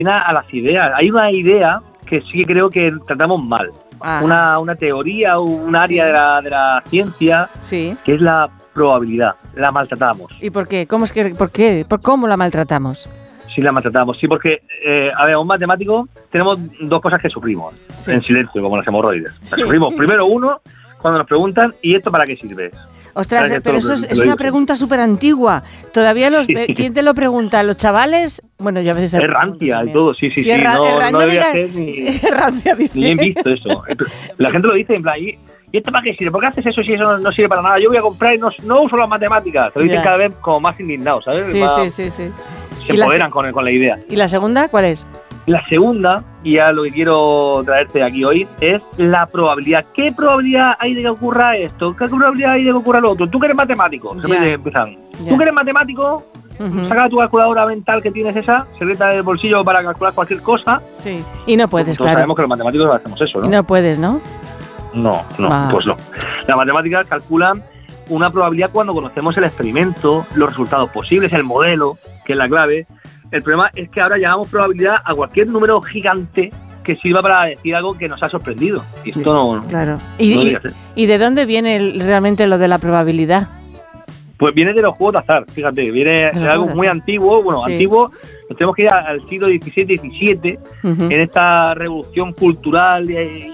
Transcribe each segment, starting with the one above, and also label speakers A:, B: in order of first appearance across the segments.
A: a las ideas. Hay una idea que sí que creo que tratamos mal. Una teoría o un área de la ciencia que es la probabilidad. La maltratamos.
B: ¿Y por qué? ¿Por qué? ¿Cómo la maltratamos?
A: Sí, la maltratamos. Sí, porque, un matemático, tenemos dos cosas que sufrimos en silencio, como las hemorroides. Sufrimos primero uno, cuando nos preguntan, ¿y esto para qué sirve?
B: Ostras, pero eso es una pregunta súper antigua. Todavía ¿quién te lo pregunta? ¿Los chavales? Bueno, yo a veces...
A: Es rancia y todo, sí. No debería ser ni bien visto eso. La gente lo dice en plan, ¿y esto para qué sirve? ¿Por qué haces eso si eso no sirve para nada? Yo voy a comprar y no uso las matemáticas. Te lo dicen cada vez como más indignados, ¿sabes?
B: Sí.
A: Se empoderan con la idea.
B: ¿Y la segunda cuál es?
A: La segunda, y ya lo que quiero traerte aquí hoy, es la probabilidad. ¿Qué probabilidad hay de que ocurra esto? ¿Qué probabilidad hay de que ocurra lo otro? Tú que eres matemático, tú que eres matemático, saca tu calculadora mental que tienes esa, secreta del bolsillo para calcular cualquier cosa.
B: Sí, y no puedes,
A: claro. Sabemos que los matemáticos hacemos eso, ¿no?
B: Y no puedes, ¿no?
A: No, pues no. La matemática calcula una probabilidad cuando conocemos el experimento, los resultados posibles, el modelo, que es la clave. El problema es que ahora llamamos probabilidad a cualquier número gigante que sirva para decir algo que nos ha sorprendido. Y esto no...
B: Claro. ¿Y de dónde viene realmente lo de la probabilidad?
A: Pues viene de los juegos de azar, fíjate. Viene de algo muy antiguo. Bueno, antiguo, nos tenemos que ir al siglo XVI-XVII, en esta revolución cultural,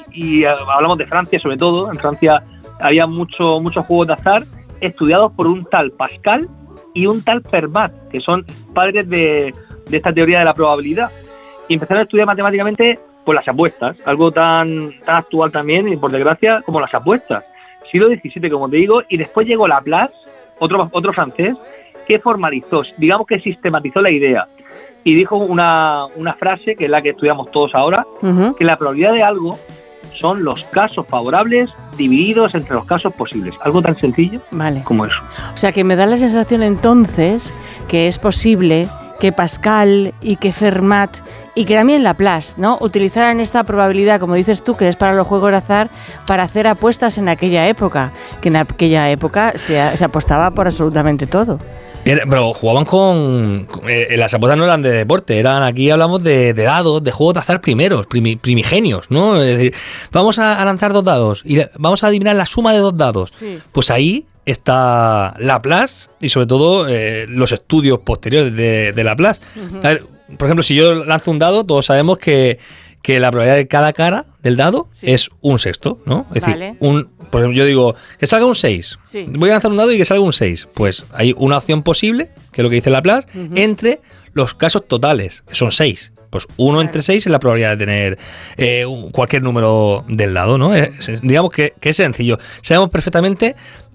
A: y hablamos de Francia sobre todo. En Francia había muchos juegos de azar estudiados por un tal Pascal y un tal Fermat, que son padres de esta teoría de la probabilidad, y empezaron a estudiar matemáticamente pues las apuestas, algo tan actual también, y por desgracia, como las apuestas. Siglo XVII, como te digo, y después llegó Laplace, otro francés, que formalizó, digamos que sistematizó la idea, y dijo una frase, que es la que estudiamos todos ahora, que la probabilidad de algo son los casos favorables divididos entre los casos posibles. Algo tan sencillo como eso.
B: O sea, que me da la sensación entonces que es posible que Pascal y que Fermat y que también Laplace, ¿no?, utilizaran esta probabilidad, como dices tú, que es para los juegos de azar, para hacer apuestas en aquella época, que en aquella época se apostaba por absolutamente todo.
C: Pero jugaban con las apuestas no eran de deporte, aquí hablamos de dados, de juegos de azar primigenios, ¿no? Es decir, vamos a lanzar 2 dados y vamos a adivinar la suma de 2 dados. Sí. Pues ahí está Laplace y sobre todo los estudios posteriores de Laplace. A ver, por ejemplo, si yo lanzo un dado, todos sabemos que la probabilidad de cada cara del dado es 1/6, ¿no? Es decir, por ejemplo, yo digo que salga un 6. Sí. Voy a lanzar un dado y que salga un 6. Pues hay una opción posible, que es lo que dice Laplace, entre los casos totales, que son 6. Pues 1 entre 6 es la probabilidad de tener cualquier número del dado, ¿no? Digamos que es sencillo. Sabemos perfectamente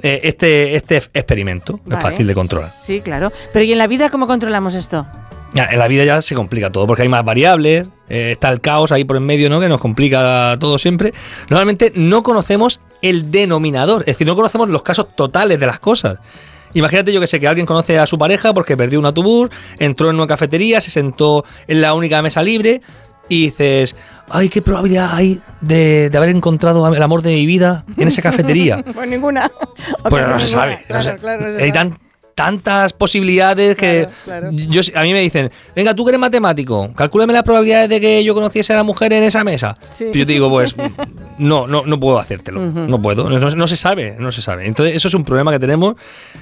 C: este experimento. Es fácil de controlar.
B: Sí, claro. Pero ¿y en la vida cómo controlamos esto?
C: En la vida ya se complica todo, porque hay más variables, está el caos ahí por en medio, ¿no?, que nos complica todo siempre. Normalmente no conocemos el denominador, es decir, no conocemos los casos totales de las cosas. Imagínate, yo que sé, que alguien conoce a su pareja porque perdió un autobús, entró en una cafetería, se sentó en la única mesa libre y dices, ay, qué probabilidad hay de haber encontrado el amor de mi vida en esa cafetería.
B: Pues ninguna.
C: Pues no se sabe.
B: Claro,
C: hay tantas posibilidades que a mí me dicen, venga, tú que eres matemático, calcúlame las probabilidades de que yo conociese a la mujer en esa mesa. Sí. Yo te digo, pues no puedo hacértelo, no puedo, no se sabe. Entonces eso es un problema que tenemos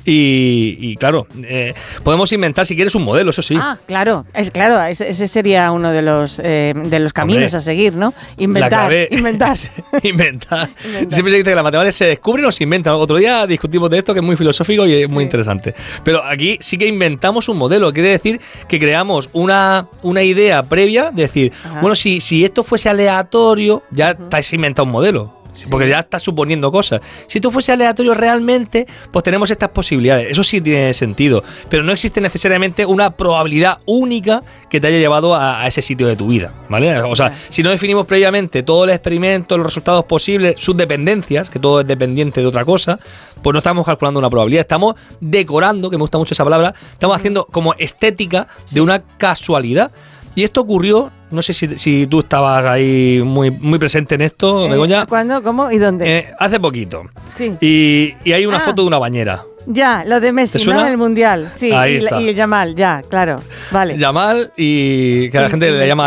C: y claro, podemos inventar si quieres un modelo, eso sí.
B: Claro, ese sería uno de los caminos a seguir, ¿no? Inventar.
C: Inventar. Siempre se dice que la matemática se descubre o se inventa. Otro día discutimos de esto, que es muy filosófico y es muy interesante. Pero aquí sí que inventamos un modelo, quiere decir que creamos una idea previa, de decir, bueno, si esto fuese aleatorio, ya estáis inventando un modelo. Porque ya estás suponiendo cosas. Si esto fuese aleatorio realmente, pues tenemos estas posibilidades. Eso sí tiene sentido. Pero no existe necesariamente una probabilidad única que te haya llevado a ese sitio de tu vida, ¿vale? O sea, si no definimos previamente todo el experimento, los resultados posibles, sus dependencias, que todo es dependiente de otra cosa, pues no estamos calculando una probabilidad. Estamos decorando, que me gusta mucho esa palabra, estamos haciendo como estética de una casualidad. Y esto ocurrió, no sé si tú estabas ahí muy presente en esto, Begoña.
B: ¿Cuándo? ¿Cómo? ¿Y dónde?
C: Hace poquito.
B: Sí.
C: Y hay una foto de una bañera.
B: Ya, lo de Messi, ¿no? En el Mundial. Sí,
C: ahí está.
B: Y Yamal, ya, claro. Vale.
C: Yamal y que a la gente le llama